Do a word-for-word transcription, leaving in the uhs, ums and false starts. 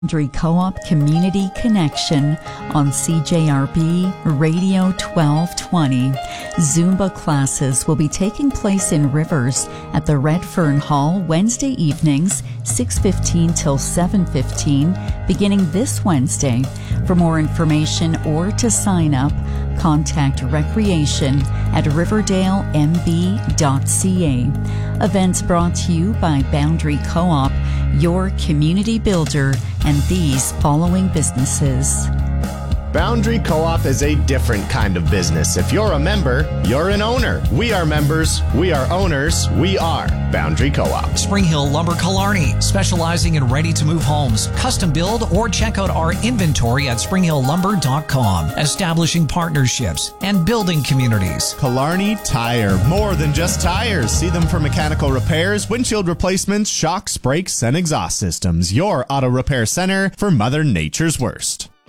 Boundary Co-op Community Connection on C J R B Radio twelve twenty. Zumba classes will be taking place in Rivers at the Redfern Hall Wednesday evenings, six fifteen till seven fifteen, beginning this Wednesday. For more information or to sign up, contact recreation at riverdale m b dot c a. Events brought to you by Boundary Co-op, your community builder, and these following businesses. Boundary Co-op is a different kind of business. If you're a member, you're an owner. We are members. We are owners. We are Boundary Co-op. Spring Hill Lumber Killarney, specializing in ready-to-move homes, custom build, or check out our inventory at spring hill lumber dot com. Establishing partnerships and building communities. Killarney Tire, more than just tires. See them for mechanical repairs, windshield replacements, shocks, brakes, and exhaust systems. Your auto repair center for Mother Nature's worst.